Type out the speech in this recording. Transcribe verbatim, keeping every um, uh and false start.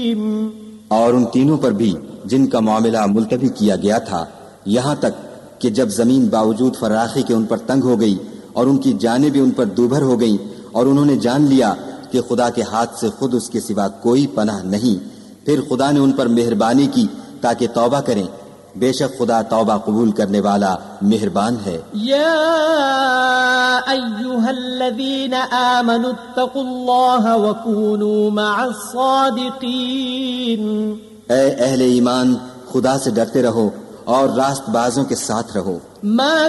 और उन तीनों पर भी जिनका मामला मुलतवी किया गया था, यहाँ तक कि जब जमीन बावजूद फराखी के उन पर तंग हो गई और उनकी जानें भी उन पर दूभर हो गईं और उन्होंने जान लिया कि खुदा के हाथ से खुद उसके सिवा कोई पनाह नहीं, फिर खुदा ने उन पर मेहरबानी की ताकि तौबा करें। बेशक खुदा तौबा कबूल करने वाला मेहरबान है। या अय्युहल्लज़ीना आमनुत्तकुल्लाह व कूनू मअस्सादिकीन। ऐ अहले ईमान, खुदा से डरते रहो और रास्तबाजों के साथ रहो।